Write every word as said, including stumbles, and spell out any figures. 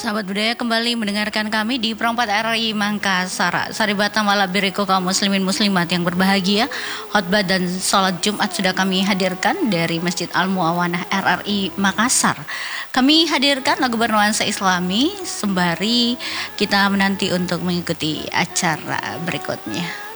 Sahabat budaya kembali mendengarkan kami di Perempat R I Makassar. Saribata malabiriko kaum muslimin muslimat yang berbahagia. Khotbah dan sholat Jumat sudah kami hadirkan dari Masjid Al Muawanah R R I Makassar. Kami hadirkan lagu bernuansa Islami sembari kita menanti untuk mengikuti acara berikutnya.